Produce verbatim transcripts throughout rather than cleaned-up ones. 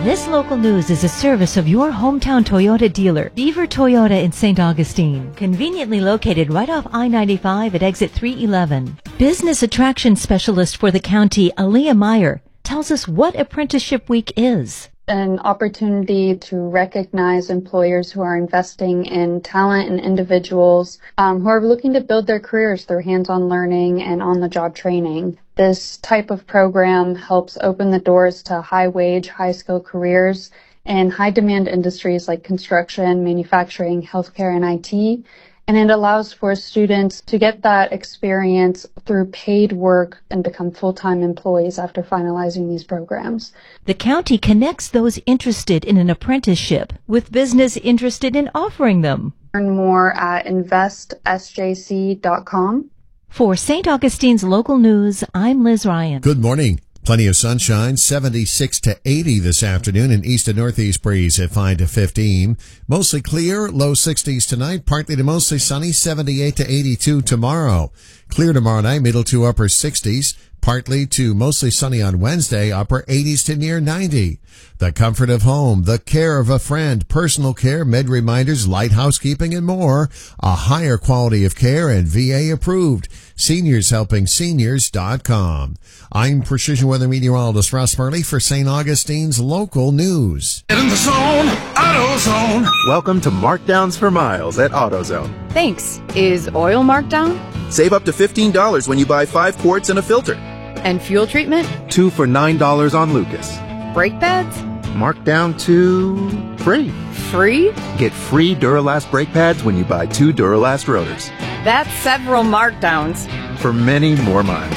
This local news is a service of your hometown Toyota dealer, Beaver Toyota in Saint Augustine, conveniently located right off I ninety-five at exit three eleven. Business attraction specialist for the county, Aaliyah Meyer, tells us what Apprenticeship Week is. An opportunity to recognize employers who are investing in talent and individuals um, who are looking to build their careers through hands-on learning and on-the-job training. This type of program helps open the doors to high-wage, high-skill careers in high-demand industries like construction, manufacturing, healthcare, and I T. And it allows for students to get that experience through paid work and become full-time employees after finalizing these programs. The county connects those interested in an apprenticeship with business interested in offering them. Learn more at invest s j c dot com. For Saint Augustine's local news, I'm Liz Ryan. Good morning. Plenty of sunshine, seventy-six to eighty this afternoon, and east to northeast breeze at five to fifteen. Mostly clear, low sixties tonight, partly to mostly sunny, seventy-eight to eighty-two tomorrow. Clear tomorrow night, middle to upper sixties. Partly to mostly sunny on Wednesday, upper eighties to near ninety. The comfort of home, the care of a friend, personal care, med reminders, light housekeeping, and more. A higher quality of care and V A approved. seniors helping seniors dot com. I'm Precision Weather Meteorologist Russ Murley for Saint Augustine's local news. Get in the zone, AutoZone. Welcome to Markdowns for Miles at AutoZone. Thanks. Is oil marked down? Save up to fifteen dollars when you buy five quarts and a filter. And fuel treatment? Two for nine dollars on Lucas. Brake pads? Marked down to free. Free? Get free Duralast brake pads when you buy two Duralast rotors. That's several markdowns. For many more miles.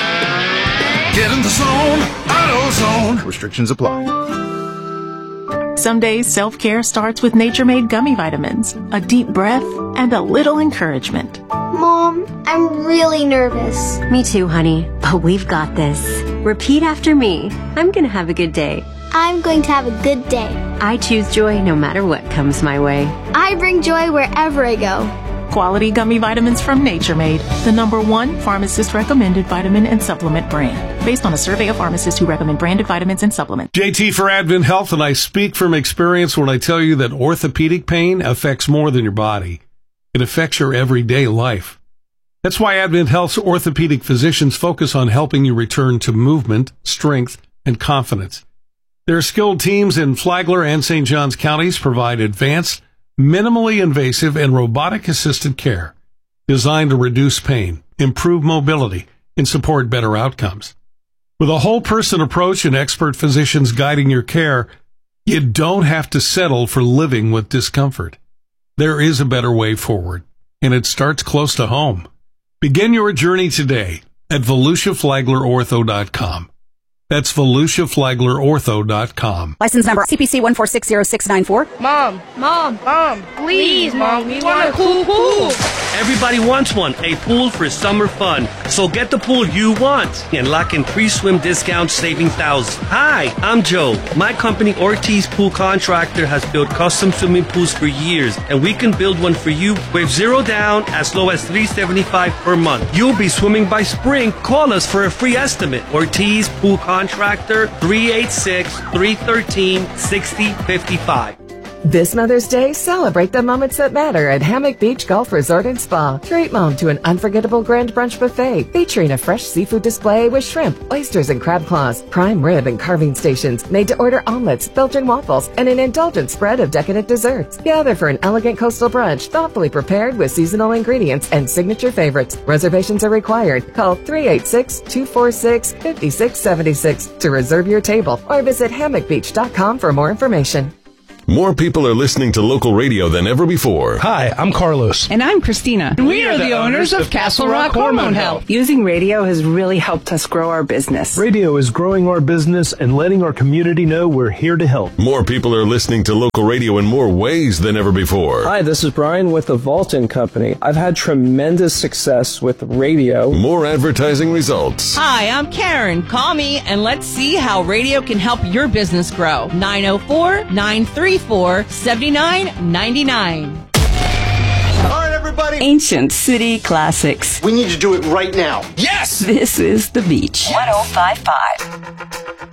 Get in the zone, AutoZone. Restrictions apply. Some days self-care starts with Nature-Made gummy vitamins, a deep breath, and a little encouragement. Mom, I'm really nervous. Me too, honey, but we've got this. Repeat after me. I'm gonna have a good day. I'm going to have a good day. I choose joy no matter what comes my way. I bring joy wherever I go. Quality gummy vitamins from Nature-Made, the number one pharmacist-recommended vitamin and supplement brand, based on a survey of pharmacists who recommend branded vitamins and supplements. J T for Advent Health, and I speak from experience when I tell you that orthopedic pain affects more than your body. It affects your everyday life. That's why Advent Health's orthopedic physicians focus on helping you return to movement, strength, and confidence. Their skilled teams in Flagler and Saint Johns counties provide advanced, minimally invasive, and robotic-assisted care designed to reduce pain, improve mobility, and support better outcomes. With a whole-person approach and expert physicians guiding your care, you don't have to settle for living with discomfort. There is a better way forward, and it starts close to home. Begin your journey today at Volusia Flagler Ortho dot com. That's Volusia Flagler Ortho dot com. License number C P C one four six zero six nine four. Mom, Mom, Mom, please, Mom, we want a cool pool. Everybody wants one, a pool for summer fun. So get the pool you want and lock in free swim discounts, saving thousands. Hi, I'm Joe. My company, Ortiz Pool Contractor, has built custom swimming pools for years, and we can build one for you with zero down as low as three hundred seventy-five dollars per month. You'll be swimming by spring. Call us for a free estimate. Ortiz Pool Contractor, three eight six, three one three, six zero five five. This Mother's Day, celebrate the moments that matter at Hammock Beach Golf Resort and Spa. Treat Mom to an unforgettable grand brunch buffet featuring a fresh seafood display with shrimp, oysters, and crab claws, prime rib and carving stations, made-to-order omelets, Belgian waffles, and an indulgent spread of decadent desserts. Gather for an elegant coastal brunch, thoughtfully prepared with seasonal ingredients and signature favorites. Reservations are required. Call three eight six, two four six, five six seven six to reserve your table or visit hammock beach dot com for more information. More people are listening to local radio than ever before. Hi, I'm Carlos. And I'm Christina. We, we are, are the, the owners of Castle Rock Hormone Health. Using radio has really helped us grow our business. Radio is growing our business and letting our community know we're here to help. More people are listening to local radio in more ways than ever before. Hi, this is Brian with the Vaulton Company. I've had tremendous success with radio. More advertising results. Hi, I'm Karen. Call me and let's see how radio can help your business grow. nine oh four, nine three four, seven nine nine nine. All right, everybody. Ancient City Classics. We need to do it right now. Yes! This is The Beach. one oh five point five.